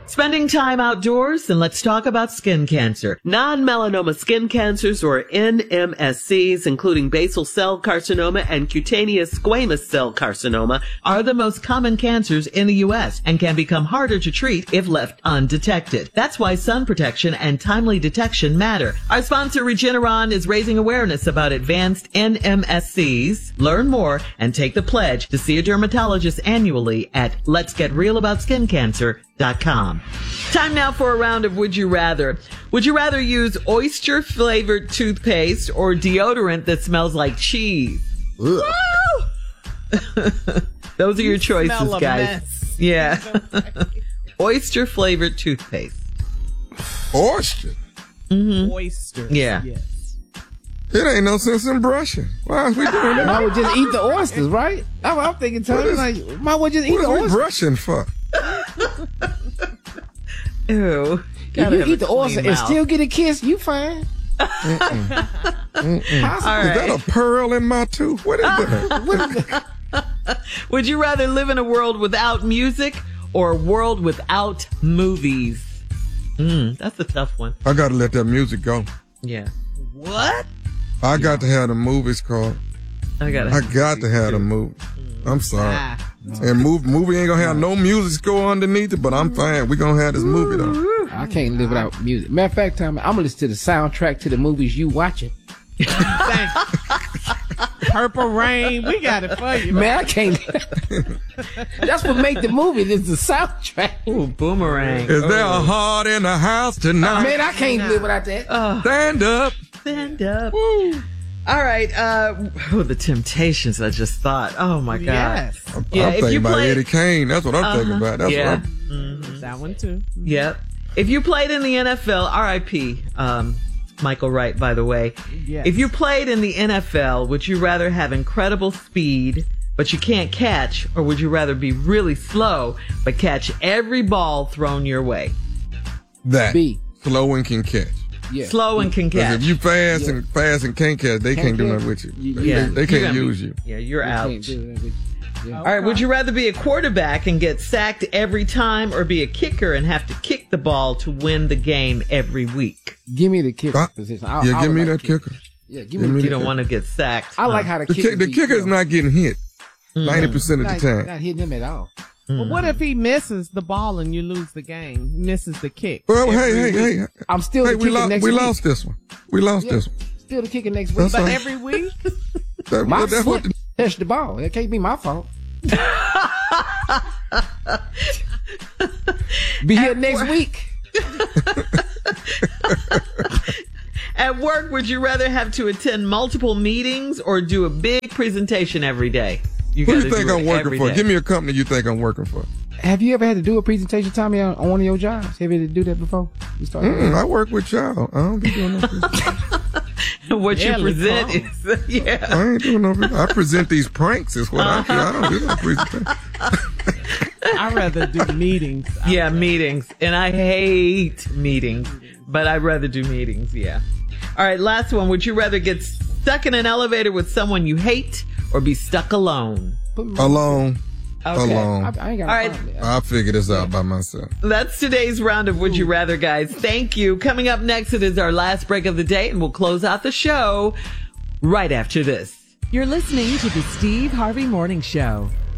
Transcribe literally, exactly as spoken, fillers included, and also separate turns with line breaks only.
Spending time outdoors, and let's talk about skin cancer. Non-melanoma skin cancers, or N M S Cs, including basal cell carcinoma and cutaneous squamous cell carcinoma, are the most common cancers in the U S and can become harder to treat if left undetected. That's why sun protection and timely detection matter. Our sponsor, Regeneron, is raising awareness about advanced N M S Cs. Learn more and take the pledge to see a dermatologist annually at lets get real about skin cancer dot com. Time now for a round of Would You Rather. Would you rather use oyster-flavored toothpaste or deodorant that smells like cheese? Those are your choices, guys. Yeah. Oyster-flavored toothpaste.
Oyster?
Mm-hmm.
Oyster.
Yeah.
Yes.
It ain't no sense in brushing. Why are we doing that?
Might well just eat the oysters, right? I'm, I'm thinking, Tony, like, might well just eat
What
the
are we
oysters.
brushing for?
Ew.
If you eat the oyster and still get a kiss, you fine.
Mm-mm. Mm-mm.
All
Is
right.
that a pearl in my tooth? What is that?
What is that?
Would you rather live in a world without music or a world without movies? Mm, that's a tough one.
I gotta let that music go.
Yeah. What?
I got to have the movies called.
I gotta.
I got to have the movie. I'm sorry.
Ah.
And move, movie ain't gonna have no music score underneath it, but I'm fine. We gonna have this movie though.
I can't live without music. Matter of fact, Tommy, I'm gonna listen to the soundtrack to the movies you watching.
Purple Rain. We got it for you.
Man, I can't. That's what make the movie. This is the soundtrack.
Ooh, Boomerang.
Is there a heart in the house tonight?
Man, I can't live without that.
Oh,
Stand up.
stand up.
Woo.
All right. Uh, oh, the Temptations. I just thought. Oh my God.
Yes.
I'm,
Yeah,
I'm
if
thinking
you
about
play-
Eddie Kane. That's what I'm
Uh-huh.
thinking about. That's
Yeah.
what I'm,
Mhm.
That one too.
Yep. If you played in the N F L, R I P Um, Michael Wright, by the way.
Yes.
If you played in the N F L, would you rather have incredible speed, but you can't catch, or would you rather be really slow, but catch every ball thrown your way?
that.
B.
Slow and can catch.
Yeah.
Slow and can
'Cause
catch.
if you fast
Yeah.
and fast and can't catch, they can't,
Can't
do
catch.
nothing with you.
You-
They,
yeah.
they, they
You're
can't
gonna be-
use you.
Yeah, you're
You
out.
can't do that with you. Yeah.
All right, would you rather be a quarterback and get sacked every time, or be a kicker and have to kick the ball to win the game every week?
Give me the kicker
Uh,
position. I,
yeah,
I
give
would
me
like
that kicker.
Yeah, give
Give
me
me
the
You
kicker.
don't want to get sacked.
I like how the
The,
kicker.
kick, the
be,
kicker
you
is
know,
not getting hit ninety percent of the
not,
time.
not hitting him at all.
But what if he misses the ball and you lose the game? Misses the kick.
Well, hey,
every
hey,
week.
hey.
I'm still
Hey,
the
we,
kicker
lo-
next
we
week.
lost this one. We lost
Yeah.
this one.
Still the kicker next week.
That's
But
all.
every week?
That,
My
that's what
foot
the,
touched the ball. That can't be my fault. Be here next week.
At work, would you rather have to attend multiple meetings or do a big presentation every day? You
who do
gotta
you think
do
I'm
it
working
every
for?
day.
Give me a company you think I'm working for.
Have you ever had to do a presentation, Tommy, on, on one of your jobs? Have you had to do that before? You started?
Mm, I work with y'all. I don't be doing no presentation.
What you
Barely
present
come.
is, yeah.
I ain't doing no presentation. I present these pranks is what I do. I don't do no presentation.
I'd rather do meetings. I-
Yeah, meetings. And I hate meetings, but I'd rather do meetings, yeah. All right, last one. Would you rather get stuck in an elevator with someone you hate or be stuck alone?
Put me-
Alone.
Okay.
Alone.
I, I ain't got
All right.
I'll figure this out by myself.
That's today's round of Would You Rather, guys. Thank you. Coming up next, it is our last break of the day, and we'll close out the show right after this.
You're listening to the Steve Harvey Morning Show.